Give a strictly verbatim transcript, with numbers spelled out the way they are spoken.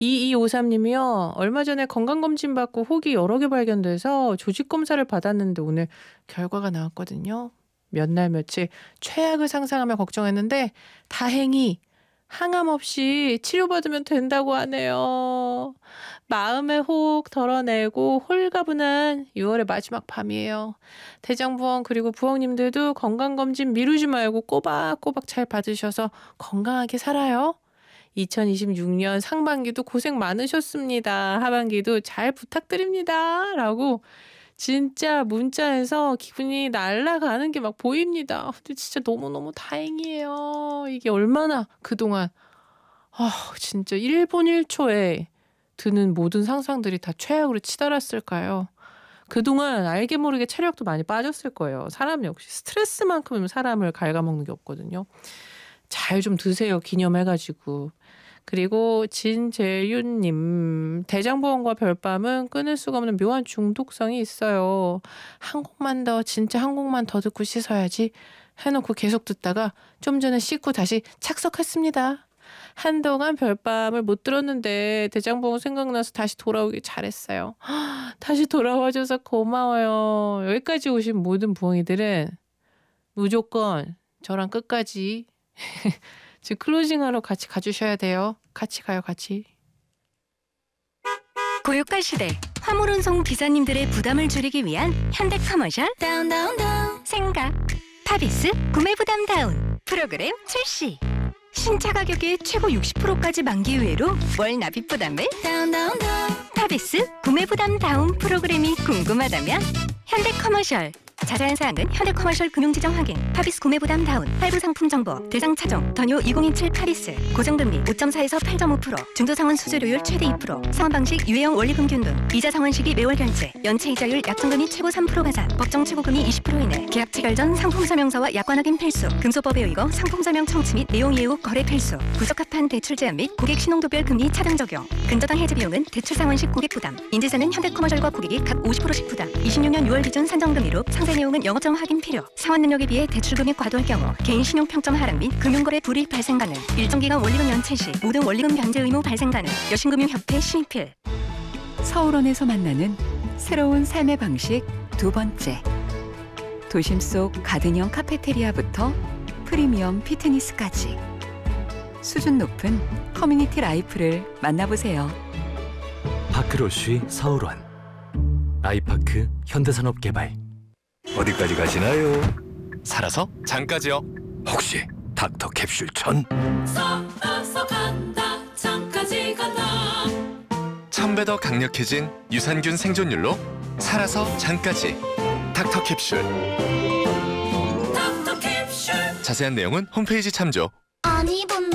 이이오삼 님이요. 얼마 전에 건강검진 받고 혹이 여러 개 발견돼서 조직검사를 받았는데 오늘 결과가 나왔거든요. 몇 날 며칠 최악을 상상하며 걱정했는데 다행히 항암 없이 치료받으면 된다고 하네요. 마음의 혹 덜어내고 홀가분한 유월의 마지막 밤이에요. 대장부원 그리고 부원님들도 건강검진 미루지 말고 꼬박꼬박 잘 받으셔서 건강하게 살아요. 이천이십육 년 상반기도 고생 많으셨습니다. 하반기도 잘 부탁드립니다. 라고 진짜 문자에서 기분이 날아가는 게 막 보입니다. 근데 진짜 너무너무 다행이에요. 이게 얼마나 그동안 아 진짜 일 분 일 초에 드는 모든 상상들이 다 최악으로 치달았을까요? 그동안 알게 모르게 체력도 많이 빠졌을 거예요. 사람 역시 스트레스만큼은 사람을 갉아먹는 게 없거든요. 잘 좀 드세요. 기념해가지고. 그리고 진재윤님, 대장부원과 별밤은 끊을 수가 없는 묘한 중독성이 있어요. 한 곡만 더, 진짜 한 곡만 더 듣고 씻어야지 해놓고 계속 듣다가 좀 전에 씻고 다시 착석했습니다. 한동안 별밤을 못 들었는데 대장부원 생각나서 다시 돌아오길 잘했어요. 다시 돌아와줘서 고마워요. 여기까지 오신 모든 부엉이들은 무조건 저랑 끝까지 지금 클로징하러 같이 가주셔야 돼요. 같이 가요, 같이. 고유가 시대 화물운송 기사님들의 부담을 줄이기 위한 현대커머셜 다운 다운 다운 생각 파비스 구매 부담 다운 프로그램 출시. 신차 가격의 최고 육십 퍼센트까지 만기 후회로 월 납입 부담을 다운 다운 다운 파비스 구매 부담 다운 프로그램이 궁금하다면 현대커머셜. 자세한 사항은 현대커머셜 금융지정 확인, 파비스 구매부담 다운, 할부 상품 정보, 대상 차종, 더뉴 이천이십칠 파리스, 고정금리 오 점 사에서 팔 점 오 퍼센트, 중도상환 수수료율 최대 이 퍼센트, 상환방식 유예형 원리금 균등, 이자 상환 시기 매월 결제, 연체 이자율 약정금리 최고 삼 퍼센트 가산, 법정 최고금리 이십 퍼센트 이내, 계약 체결 전 상품 설명서와 약관 확인 필수, 금소법에 의거 상품 설명 청취 및 내용 이해 후 거래 필수, 부적합한 대출 제한 및 고객 신용도별 금리 차등 적용, 근저당 해지 비용은 대출 상환 시 고객 부담, 인지세는 현대커머셜과 고객이 각 오십 퍼센트씩 부담, 이십육 년 유월 기준 산정금리로 상세 내용은 영업점 확인 필요. 상환 능력에 비해 대출 금액 과도할 경우 개인 신용 평점 하락 및 금융거래 불이익 발생 가능. 일정 기간 원리금 연체 시 모든 원리금 변제 의무 발생 가능. 여신금융협회 신입필. 서울원에서 만나는 새로운 삶의 방식 두 번째. 도심 속 가든형 카페테리아부터 프리미엄 피트니스까지 수준 높은 커뮤니티 라이프를 만나보세요. 파크로쉬 서울원 아이파크 현대산업개발. 어디까지 가시나요? 살아서 장까지요. 혹시 닥터 캡슐 천? 살아서 간다 장까지 간다. 천 배 더 강력해진 유산균 생존율로 살아서 장까지 닥터 캡슐. 닥터 캡슐. 자세한 내용은 홈페이지 참조. 아니 본